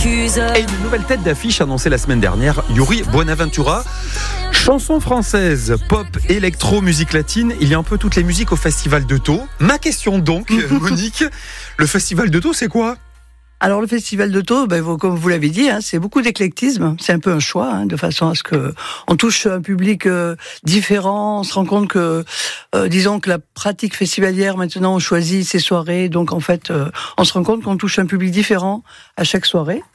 m'accuse. Et une nouvelle tête d'affiche annoncée la semaine dernière, Yuri Buenaventura. Chanson française, pop, électro, musique latine, il y a un peu toutes les musiques au Festival de Thau. Ma question donc, Monique, le Festival de Thau, c'est quoi ? Alors le festival de Thau, comme vous l'avez dit, c'est beaucoup d'éclectisme. C'est un peu un choix, de façon à ce que on touche un public différent. On se rend compte que, disons que la pratique festivalière maintenant, on choisit ses soirées. Donc en fait, on se rend compte qu'on touche un public différent à chaque soirée.